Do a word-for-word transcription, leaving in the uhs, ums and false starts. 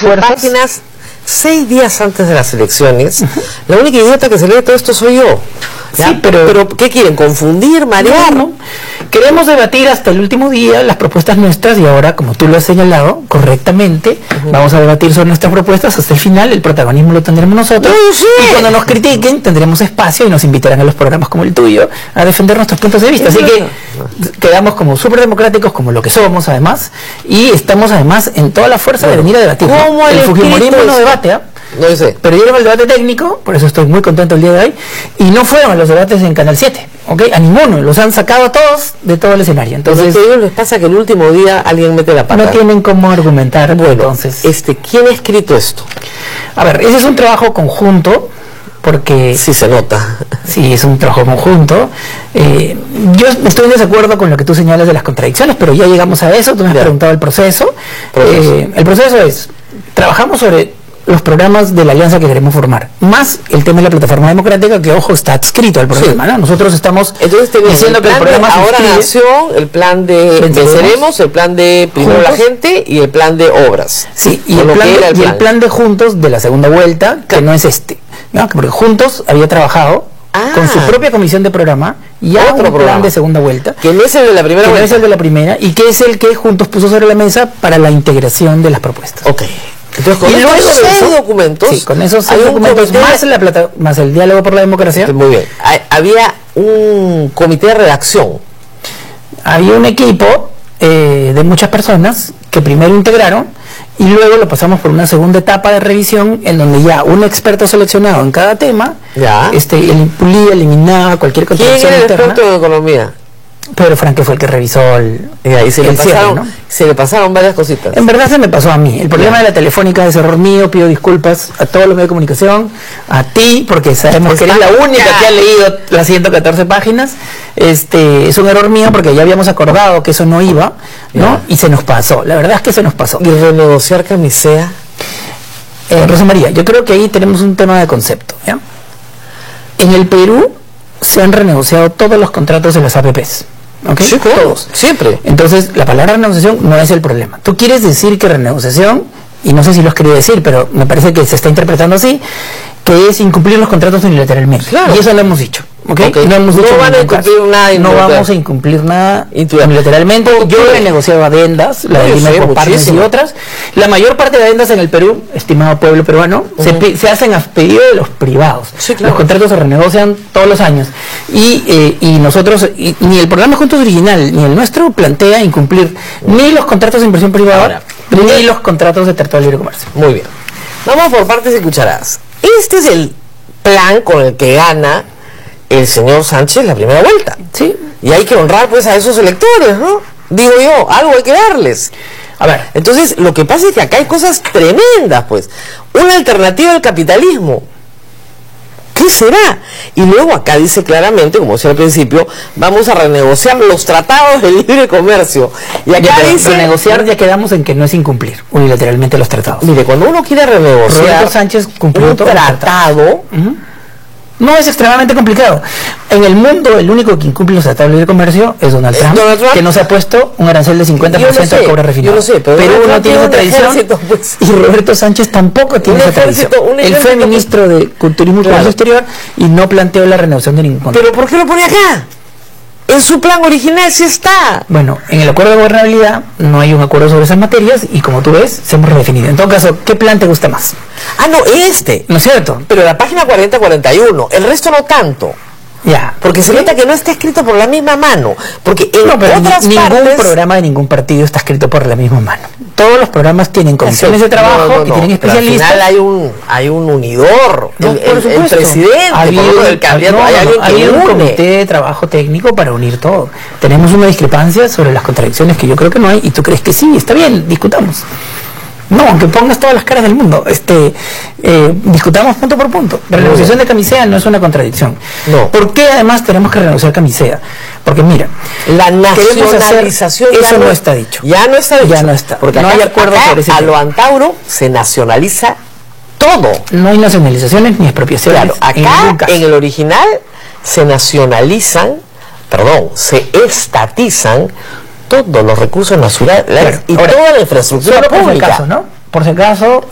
fuerzas. páginas seis días antes de las elecciones. Uh-huh. La única idiota que se lee todo esto soy yo. ¿Ya? Sí, pero, pero ¿qué quieren? ¿Confundir, marear? No, no. Queremos debatir hasta el último día las propuestas nuestras y ahora, como tú lo has señalado correctamente, uh-huh. vamos a debatir sobre nuestras propuestas hasta el final. El protagonismo lo tendremos nosotros. No, sí. Y cuando nos critiquen tendremos espacio y nos invitarán a los programas como el tuyo a defender nuestros puntos de vista. Así que quedamos como súper democráticos, como lo que somos además, y estamos además en toda la fuerza bueno, de venir a debatir. ¿Cómo el, el fujimorismo no debate, ¿eh? No sé. Perdieron el debate técnico, por eso estoy muy contento el día de hoy, y no fueron a los debates en Canal siete, ¿ok? A ninguno, los han sacado a todos de todo el escenario. Entonces, ¿a ellos les pasa que el último día alguien mete la pata? No tienen cómo argumentar. Bueno, entonces, este, ¿quién ha escrito esto? A ver, ese es un trabajo conjunto, porque... Sí, se nota. Sí, es un trabajo conjunto. Eh, yo estoy en desacuerdo con lo que tú señalas de las contradicciones, pero ya llegamos a eso. Tú me has ya. preguntado el proceso. ¿Proceso? Eh, el proceso es, trabajamos sobre los programas de la alianza que queremos formar, más el tema de la plataforma democrática, que ojo, está adscrito al programa, sí. ¿no? Nosotros estamos Entonces, diciendo el que el programa de ahora nació el plan de venceremos, venceremos el plan de primero juntos, la gente y el plan de obras. Sí, y, el plan, de, el, plan. y el plan de juntos de la segunda vuelta, que no es este, ¿no? Porque juntos había trabajado ah. con su propia comisión de programa ya otro un programa. plan de segunda vuelta, que no es el de la primera que vuelta. no es el de la primera y que es el que juntos puso sobre la mesa para la integración de las propuestas. Ok. Entonces, con y luego esos seis documentos, sí, con esos seis documentos más, la plata, más el diálogo por la democracia. Muy bien. Hay, había un comité de redacción. Había un equipo eh, de muchas personas que primero integraron y luego lo pasamos por una segunda etapa de revisión en donde ya un experto seleccionado en cada tema, ya. este, pulía, eliminaba cualquier contradicción interna. ¿Quién era el experto en economía? Pedro Franque fue el que revisó el, y ahí se, el le pasaron, cierre, ¿no? se le pasaron varias cositas. En verdad se me pasó a mí. El problema yeah. de la telefónica es error mío. Pido disculpas a todos los medios de comunicación, a ti, porque sabemos que eres la única que ha leído las ciento catorce páginas. Este es un error mío porque ya habíamos acordado que eso no iba, ¿no? Yeah. Y se nos pasó. La verdad es que se nos pasó. ¿Y renegociar camisea? Eh, Rosa María, yo creo que ahí tenemos un tema de concepto, ¿ya? En el Perú se han renegociado todos los contratos de las A P Pes. ¿Okay? Sí, claro, todos, siempre. Entonces, la palabra renegociación no es el problema. Tú quieres decir que renegociación, y no sé si lo has querido decir, pero me parece que se está interpretando así, que es incumplir los contratos unilateralmente. Claro. Y eso lo hemos dicho. ¿Okay? Okay. No, hemos no dicho van a incumplir nada. No vamos a incumplir nada unilateralmente. Yo he negociado adendas, la de Lima por partes y otras. La mayor parte de adendas en el Perú, estimado pueblo peruano, uh-huh. se, se hacen a pedido de los privados. Sí, claro. Los contratos se renegocian todos los años. Y, eh, y nosotros, y, ni el programa Juntos original, ni el nuestro plantea incumplir uh-huh. ni los contratos de inversión privada, Ahora, ni bien. los contratos de Tratado de Libre Comercio. Muy bien. Vamos por partes y cucharadas. Este es el plan con el que gana el señor Sánchez la primera vuelta. Sí. Y hay que honrar pues a esos electores, ¿no? Digo yo, algo hay que darles. A ver, entonces lo que pasa es que acá hay cosas tremendas, pues. Una alternativa al capitalismo. ¿Qué será? Y luego acá dice claramente, como decía al principio, vamos a renegociar los tratados de libre comercio. Y acá ya, dice... renegociar ya quedamos en que no es incumplir unilateralmente los tratados. Mire, cuando uno quiere renegociar Roberto Sánchez cumplió un todo tratado... Uh-huh. No es extremadamente complicado. En el mundo, el único que incumple los tratados de libre comercio es Donald Trump, Donald Trump, que nos ha puesto un arancel de cincuenta por ciento de cobre refinado. Yo lo sé, pero Perú no tiene esa tradición, pues, y Roberto Sánchez tampoco tiene esa tradición. Él fue ministro de Culturismo y Comercio Exterior y no planteó la renegociación de ningún contrato. ¿Pero por qué lo pone acá? En su plan original sí está. Bueno, en el acuerdo de gobernabilidad no hay un acuerdo sobre esas materias y como tú ves, se hemos redefinido. En todo caso, ¿qué plan te gusta más? Ah, no, este. ¿No es cierto? Pero la página cuarenta cuarenta y uno, el resto no tanto. Ya. Porque se nota que no está escrito por la misma mano. Porque en no, pero otras ni, partes... ningún programa de ningún partido está escrito por la misma mano. Todos los programas tienen comisiones de trabajo no, no, no, y tienen especialistas. Al final hay un hay un unidor. No, el, el, el presidente, había, por el candidato, no, hay alguien no, que había un une. comité de trabajo técnico para unir todo. Tenemos una discrepancia sobre las contradicciones que yo creo que no hay y tú crees que sí, está bien, discutamos. No, aunque pongas todas las caras del mundo, este, eh, discutamos punto por punto. La renegociación de camisea no es una contradicción. No. ¿Por qué además tenemos que renegociar camisea? Porque mira, la nacionalización hacer, eso no, no está dicho. Ya no está dicho. Ya no está. Porque no acá, hay acuerdo acá, sobre ese a tema. lo Antauro se nacionaliza todo. No hay nacionalizaciones ni expropiaciones. Claro, acá en, en el original se nacionalizan, perdón, se estatizan todos los recursos naturales, claro, y ahora, toda la infraestructura pública. Por si acaso, ¿no? Por si acaso,